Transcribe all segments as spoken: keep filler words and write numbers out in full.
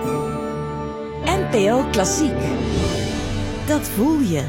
N P O Klassiek. Dat voel je.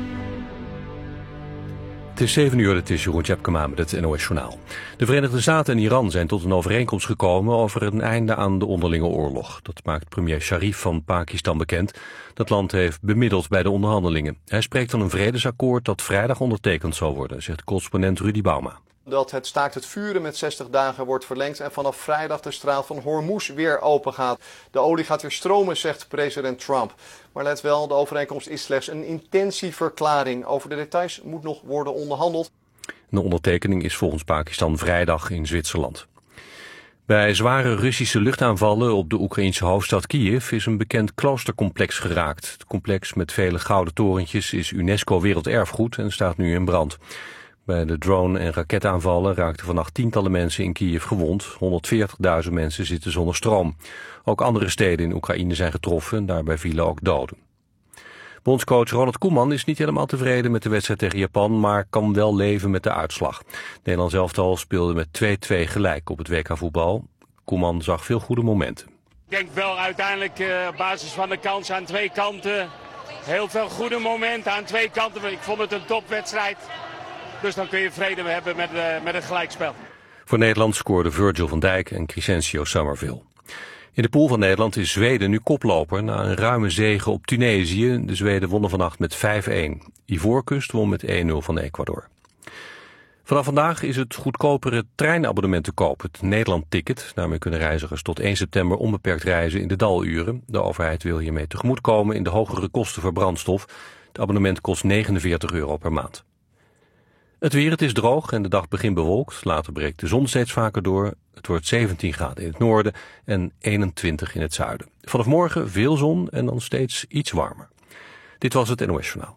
Het is zeven uur, het is Jeroen Tjepkema met het N O S Journaal. De Verenigde Staten en Iran zijn tot een overeenkomst gekomen over een einde aan de onderlinge oorlog. Dat maakt premier Sharif van Pakistan bekend. Dat land heeft bemiddeld bij de onderhandelingen. Hij spreekt van een vredesakkoord dat vrijdag ondertekend zal worden, zegt correspondent Rudy Bauma. Dat het staakt het vuren met zestig dagen wordt verlengd en vanaf vrijdag de straat van Hormuz weer open gaat. De olie gaat weer stromen, zegt president Trump. Maar let wel, de overeenkomst is slechts een intentieverklaring. Over de details moet nog worden onderhandeld. De ondertekening is volgens Pakistan vrijdag in Zwitserland. Bij zware Russische luchtaanvallen op de Oekraïense hoofdstad Kiev is een bekend kloostercomplex geraakt. Het complex met vele gouden torentjes is UNESCO werelderfgoed en staat nu in brand. Bij de drone- en raketaanvallen raakten vannacht tientallen mensen in Kiev gewond. honderdveertigduizend mensen zitten zonder stroom. Ook andere steden in Oekraïne zijn getroffen en daarbij vielen ook doden. Bondscoach Ronald Koeman is niet helemaal tevreden met de wedstrijd tegen Japan, maar kan wel leven met de uitslag. Nederlands elftal speelde met twee-twee gelijk op het W K voetbal. Koeman zag veel goede momenten. Ik denk wel uiteindelijk uh, op basis van de kans aan twee kanten. Heel veel goede momenten aan twee kanten. Ik vond het een topwedstrijd. Dus dan kun je vrede hebben met, uh, met het gelijkspel. Voor Nederland scoorden Virgil van Dijk en Crescencio Summerville. In de pool van Nederland is Zweden nu koploper na een ruime zege op Tunesië. De Zweden wonnen vannacht met vijf-een. Ivoorkust won met één nul van Ecuador. Vanaf vandaag is het goedkopere treinabonnement te koop, het Nederland-ticket. Daarmee kunnen reizigers tot één september onbeperkt reizen in de daluren. De overheid wil hiermee tegemoetkomen in de hogere kosten voor brandstof. Het abonnement kost negenenveertig euro per maand. Het weer, het is droog en de dag begint bewolkt. Later breekt de zon steeds vaker door. Het wordt zeventien graden in het noorden en eenentwintig in het zuiden. Vanaf morgen veel zon en dan steeds iets warmer. Dit was het N O S Journaal.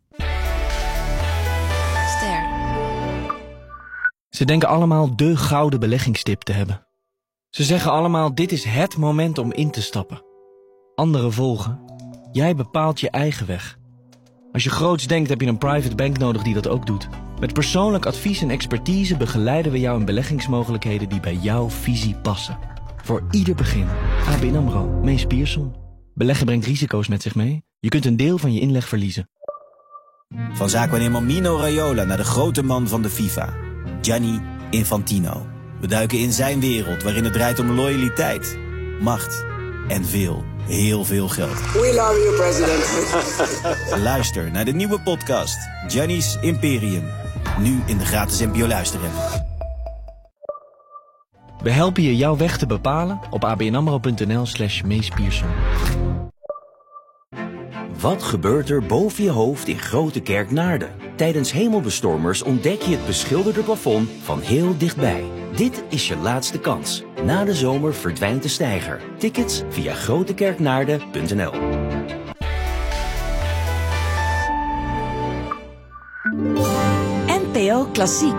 Ster. Ze denken allemaal de gouden beleggingstip te hebben. Ze zeggen allemaal, dit is het moment om in te stappen. Anderen volgen. Jij bepaalt je eigen weg. Als je groots denkt, heb je een private bank nodig die dat ook doet. Met persoonlijk advies en expertise begeleiden we jou in beleggingsmogelijkheden die bij jouw visie passen. Voor ieder begin. A B N AMRO, Mees Pierson. Beleggen brengt risico's met zich mee. Je kunt een deel van je inleg verliezen. Van zaakwaarnemer Mino Raiola naar de grote man van de FIFA. Gianni Infantino. We duiken in zijn wereld waarin het draait om loyaliteit, macht en veel, heel veel geld. We love you, president. Luister naar de nieuwe podcast Gianni's Imperium. Nu in de gratis N P O luisterapp. We helpen je jouw weg te bepalen op abnamro.nl slash Mees Pierson. Wat gebeurt er boven je hoofd in Grote Kerk Naarden? Tijdens hemelbestormers ontdek je het beschilderde plafond van heel dichtbij. Dit is je laatste kans. Na de zomer verdwijnt de steiger. Tickets via grotekerknaarden punt n l. N P O Klassiek.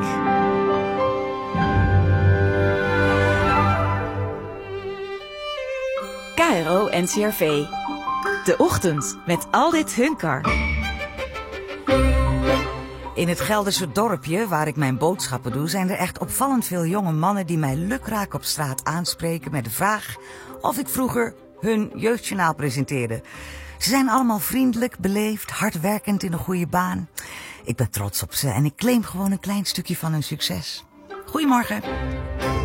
K R O N C R V. De ochtend met Aldit Hunkar. In het Gelderse dorpje waar ik mijn boodschappen doe, zijn er echt opvallend veel jonge mannen die mij lukraak op straat aanspreken met de vraag of ik vroeger hun jeugdjournaal presenteerde. Ze zijn allemaal vriendelijk, beleefd, hardwerkend in een goede baan. Ik ben trots op ze en ik claim gewoon een klein stukje van hun succes. Goedemorgen.